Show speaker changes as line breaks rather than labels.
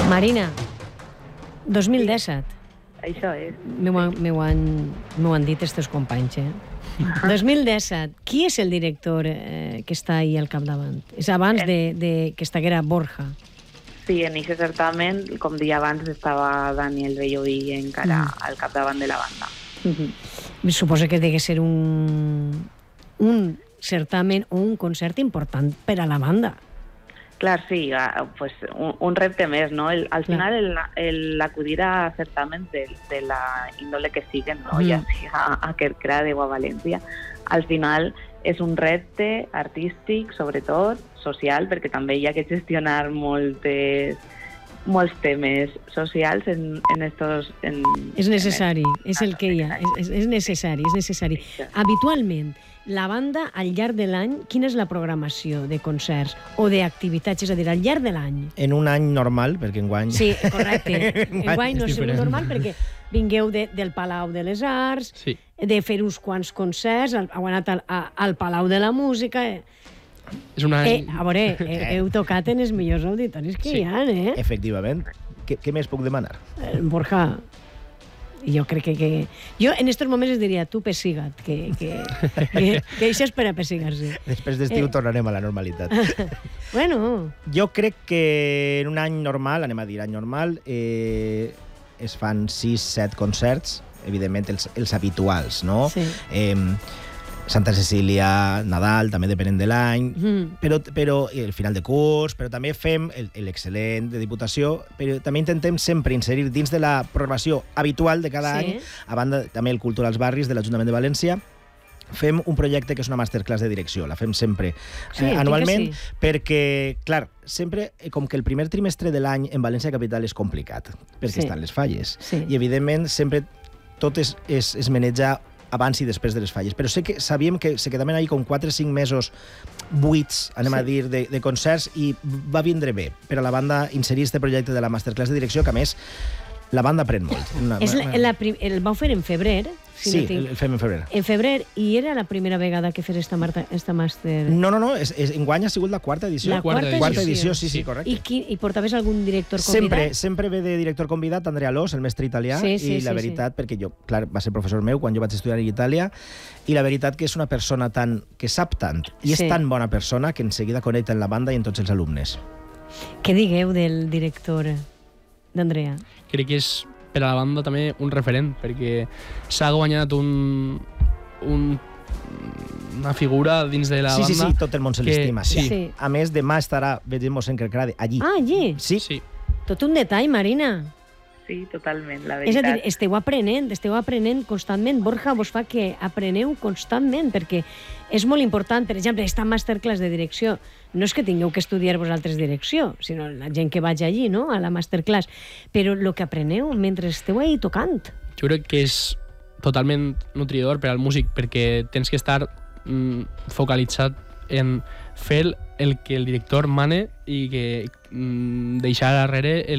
Marina, 2017.
Això és.
M'ho han dit els teus companys, 2017. Qui és el director que està ahí al capdavant? És abans de que estiguera Borja.
Sí, en aquest certamen, com dia abans, estava Daniel Belloví encara al capdavant de la banda.
Suposo que deve ser un certamen o un concert important per a la banda.
Clar, sí, pues un repte més, no? Al final, l'acudir a certaments de la índole que siguen, no? Ja siga a Kerkrade o a València, al final és un repte artístic, sobretot social, perquè també hi ha que gestionar molts temes socials en estos...
És necessari, és el que hi ha, és necessari, és necessari. Habitualment, la banda, al llarg de l'any, quina és la programació de concerts o d'activitats? És a dir, al llarg de l'any.
En un any normal, perquè enguany...
Sí, correcte. Enguany no és normal perquè vingueu del Palau de les Arts, de fer uns quants concerts, heu anat al Palau de la Música...
És una...
A veure, heu tocat en els millors auditoris que hi ha,
Efectivament. Què més puc demanar?
Borja, jo crec que... Jo en aquests moments es diria, tu pessiga't, que això és per a pessigar-se.
Després d'estiu tornarem a la normalitat.
Bueno...
Jo crec que en un any normal, anem a dir any normal, es fan 6-7 concerts, evidentment els habituals, no?
Sí.
Santa Cecília, Nadal, també depenent de l'any, però el final de curs, però també fem l'excel·lent de Diputació, però també intentem sempre inserir dins de la programació habitual de cada any, a banda també el Culturals Barris de l'Ajuntament de València, fem un projecte que és una masterclass de direcció, la fem sempre anualment, perquè, clar, sempre, com que el primer trimestre de l'any en València Capital és complicat, perquè estan les falles, i evidentment sempre tot es maneja abans i després de les falles. Però sabíem que se quedaven ahí com 4 o 5 mesos buits, anem a dir, de concerts, i va vindre bé per a la banda inserir este projecte de la masterclass de direcció, que a més la banda aprèn molt.
El vau fer en febrer?
Sí, el fem en febrer.
En febrer, i era la primera vegada que fes esta màster?
No, enguany ha sigut la quarta edició.
La quarta edició,
sí, correcte.
I portaves algun director convidat?
Sempre ve de director convidat Andrea Alòs, el mestre italià, i la veritat, perquè jo, clar, va ser professor meu quan jo vaig estudiar a Itàlia, i la veritat que és una persona que sap tant, i és tan bona persona que en seguida connecta en la banda i en tots els alumnes.
Què digueu del director d'Andrea?
Crec que és per a la banda també un referent, perquè s'ha guanyat una figura dins de la banda.
Sí, tot el món se l'estima. A més, demà estarà Mossèn Kerkrade allí.
Ah, allí?
Sí.
Tot un detall, Marina.
Sí, totalment, la veritat.
És a dir, esteu aprenent constantment. Borja vos fa que apreneu constantment, perquè és molt important. Per exemple, esta masterclass de direcció, no és que tingueu que estudiar vosaltres direcció, sinó la gent que vaig allí, no?, a la masterclass. Però el que apreneu mentre esteu ahí tocant.
Jo crec que és totalment nutridor per al músic, perquè tens que estar focalitzat en fer el que el director mane i que deixar darrere